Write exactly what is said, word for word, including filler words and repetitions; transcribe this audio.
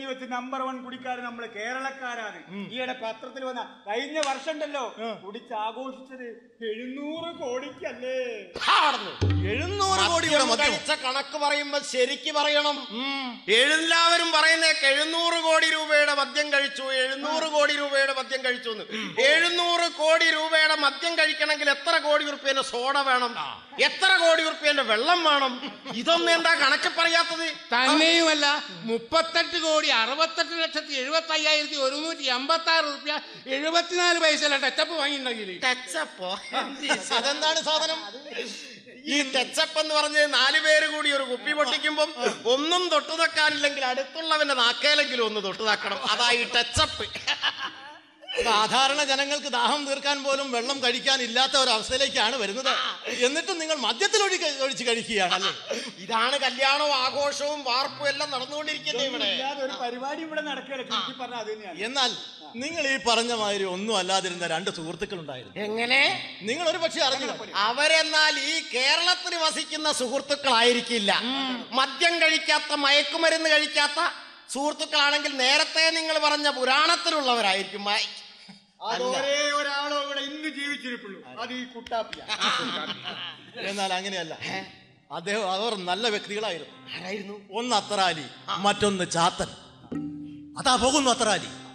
വെച്ച് number one കുടിക്കാരൻ നമ്മള് കേരളക്കാരാണ്. ഈയിടെ പത്രത്തിൽ വന്ന കഴിഞ്ഞ വർഷം ഉണ്ടല്ലോ കുടിച്ച് ആഘോഷിച്ചത് എഴുന്നൂറ് കോടിക്കല്ലേ. എഴുന്നൂറ് കോടി കഴിച്ച കണക്ക് പറയുമ്പോ ശരിക്ക് പറയണം. എല്ലാവരും പറയുന്നേക്ക് എഴുന്നൂറ് കോടി രൂപയുടെ മദ്യം കഴിച്ചു, എഴുന്നൂറ് കോടി രൂപയുടെ മദ്യം കഴിച്ചു എന്ന്. എഴുന്നൂറ് കോടി രൂപയുടെ മദ്യം കഴിക്കണമെങ്കിൽ എത്ര കോടി ഉറുപ്പ്യന്റെ സോഡ വേണം, എത്ര കോടി ഉറുപ്പ്യന്റെ വെള്ളം വേണം? ഇതൊന്നും എന്താ കണക്ക് പറയാത്തത്? തന്നെയുമല്ല, മുപ്പത്തെട്ട് കോടി അറുപത്തെട്ട് ലക്ഷത്തി എഴുപത്തി അയ്യായിരത്തി ഒരുന്നൂറ്റി എൺപത്തി ആറ് റുപ്യ എഴുപത്തിനാല് പൈസ ടച്ചപ്പ് വാങ്ങിയിട്ടുണ്ടെങ്കിൽ. ടച്ചപ്പോ? അതെന്താണ് സാധനം? ഈ ടച്ചപ്പ് എന്ന് പറഞ്ഞ് നാലു പേര് കൂടി ഒരു കുപ്പി പൊട്ടിക്കുമ്പം ഒന്നും തൊട്ടു തക്കാനില്ലെങ്കിൽ അടുത്തുള്ളവന്റെ നാക്കേലെങ്കിലും ഒന്ന് തൊട്ടു തക്കണം. അതാ ഈ ടച്ചപ്പ്. സാധാരണ ജനങ്ങൾക്ക് ദാഹം തീർക്കാൻ പോലും വെള്ളം കഴിക്കാൻ ഇല്ലാത്ത ഒരവസ്ഥയിലേക്കാണ് വരുന്നത്. എന്നിട്ടും നിങ്ങൾ മദ്യത്തിൽ ഒഴിച്ച് കഴിക്കുകയാണല്ലേ? ഇതാണ് കല്യാണവും ആഘോഷവും വാർപ്പും എല്ലാം നടന്നുകൊണ്ടിരിക്കുന്നത് ഇവിടെ. ഒരു പരിപാടി ഇവിടെ നടക്കുകയാണ്. എന്നാൽ നിങ്ങൾ ഈ പറഞ്ഞ മാതിരി ഒന്നും അല്ലാതിരുന്ന രണ്ട് സുഹൃത്തുക്കൾ ഉണ്ടായിരുന്നു. എങ്ങനെ? നിങ്ങൾ ഒരു പക്ഷെ അറിഞ്ഞു. അവരെന്നാൽ ഈ കേരളത്തിൽ വസിക്കുന്ന സുഹൃത്തുക്കളായിരിക്കില്ല. മദ്യം കഴിക്കാത്ത, മയക്കുമരുന്ന് കഴിക്കാത്ത സുഹൃത്തുക്കളാണെങ്കിൽ നേരത്തെ നിങ്ങൾ പറഞ്ഞ പുരാണത്തിലുള്ളവരായിരിക്കും. ഒരേ ഒരാളോ ഇവിടെ ഇന്ന് ജീവിച്ചിരിപ്പുള്ളൂ, അത് ഈ കുട്ടാപ്പിയ. എന്നാൽ അങ്ങനെയല്ല, അദ്ദേഹം അവർ നല്ല വ്യക്തികളായിരുന്നു. ആരായിരുന്നു? ഒന്ന് അത്തറാലി, മറ്റൊന്ന് ചാത്തൻ. അതാ പോകുന്നു അത്തറാലി.